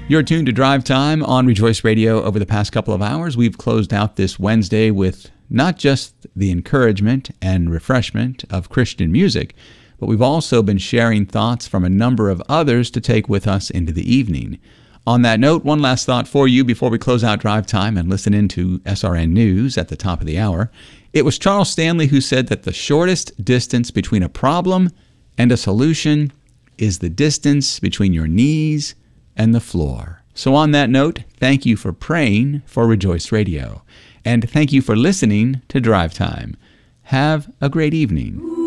You're tuned to Drive Time on Rejoice Radio. Over the past couple of hours, we've closed out this Wednesday with not just the encouragement and refreshment of Christian music, but we've also been sharing thoughts from a number of others to take with us into the evening. On that note, one last thought for you before we close out Drive Time and listen into SRN News at the top of the hour. It was Charles Stanley who said that the shortest distance between a problem and a solution is the distance between your knees and the floor. So on that note, thank you for praying for Rejoice Radio. And thank you for listening to Drive Time. Have a great evening.